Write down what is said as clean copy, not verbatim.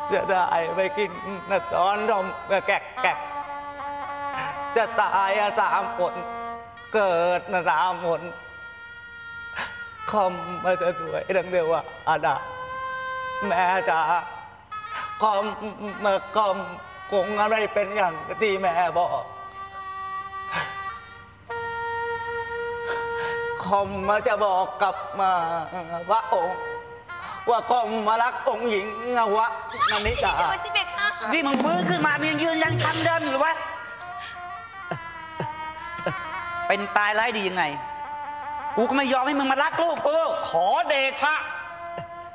จะได้ไปกินนะตอนนมแกะจะตาย3 คนเกิดนะ3 คนคอมมาจะสวยดังเดียวว่าอาดาแม่จ๋าคอมคงอะไรเป็นอย่างที่แม่บอกคอมมาจะบอกกับมาว่าองค์ว่าคอมมารักองค์หญิงวะนันนิกานี่มึงฟื้นขึ้นมามึงยังยืนยันคำเดิมอยู่หรือวะเป็นตายร้ายดียังไงกูก็ไม่ยอมให้มึงมารักลูกกูขอเดชะ